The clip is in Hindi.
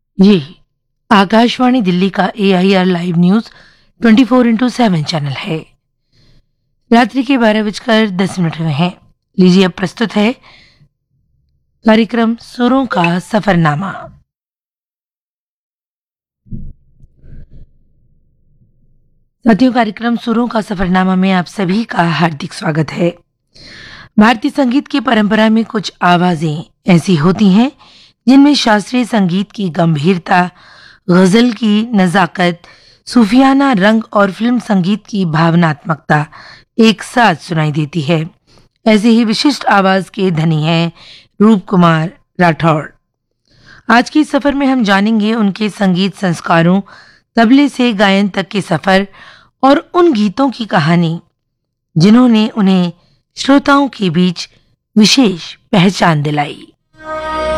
ये आकाशवाणी दिल्ली का AIR लाइव न्यूज 24/7 चैनल है। रात्रि के 12:10 हुए हैं। लीजिए अब प्रस्तुत है कार्यक्रम सुरों का सफरनामा। साथियों, कार्यक्रम सुरों का सफरनामा में आप सभी का हार्दिक स्वागत है। भारतीय संगीत की परंपरा में कुछ आवाजें ऐसी होती हैं जिनमें शास्त्रीय संगीत की गंभीरता, गजल की नजाकत, सूफियाना रंग और फिल्म संगीत की भावनात्मकता एक साथ सुनाई देती है। ऐसे ही विशिष्ट आवाज के धनी हैं रूप कुमार राठौड़। आज के इस सफर में हम जानेंगे उनके संगीत संस्कारों, तबले से गायन तक के सफर और उन गीतों की कहानी जिन्होंने उन्हें श्रोताओं के बीच विशेष पहचान दिलाई।